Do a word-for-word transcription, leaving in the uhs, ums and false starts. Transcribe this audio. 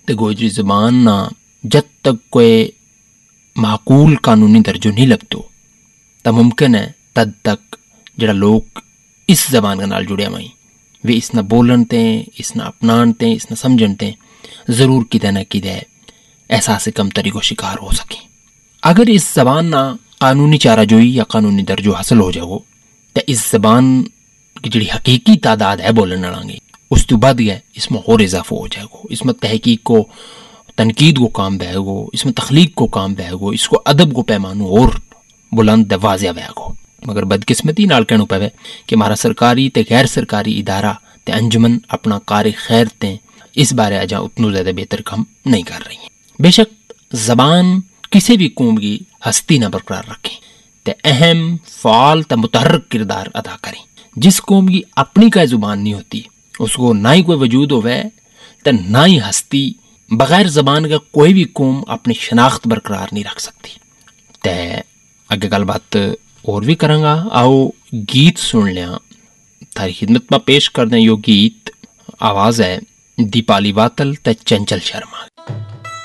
تو گوجری زبان نہ جد تک کوئی معقول قانونی درجہ نہیں لگتو تو ممکن ہے تد تک جڑا لوگ اس زبان کے نال جڑے ہوئے وہ اس نہ بولن تے اس نہ اپنان تے اس نہ سمجھن تے ضرور کدے نہ کدے احساس کم تری کو شکار ہو سکیں۔ اگر اس زبان نہ قانونی چارہ جوئی یا قانونی درجہ حاصل ہو جاؤ تو اس زبان کی جڑی حقیقی تعداد ہے بولن والے اس تو بعد گئے اس میں اور اضافہ ہو جائے گا، اس میں تحقیق کو تنقید کو کام بہے گو، اس میں تخلیق کو کام بہے گو، اس کو ادب کو پیمانو اور بلند واضح بہے گو۔ مگر بدقسمتی نال کہنو پہوے کہ ہمارا سرکاری تے غیر سرکاری ادارہ تے انجمن اپنا کار خیر تے اس بارے اجاں اتنو زیادہ بہتر کام نہیں کر رہی ہیں۔ بے شک زبان کسی بھی قوم کی ہستی نہ برقرار رکھیں تے اہم فعال تے متحرک کردار ادا کریں۔ جس قوم کی اپنی کا زبان نہیں ہوتی اس کو نہ ہی کوئی وجود ہوئے تے نہ ہی ہستی، بغیر زبان کا کوئی بھی قوم اپنی شناخت برقرار نہیں رکھ سکتی۔ تے اگے گل بات اور بھی کروں گا، آؤ گیت سن لیا، تھاری خدمت میں پیش کر دیں۔ یہ گیت آواز ہے دیپالی واتل تے چنچل شرما۔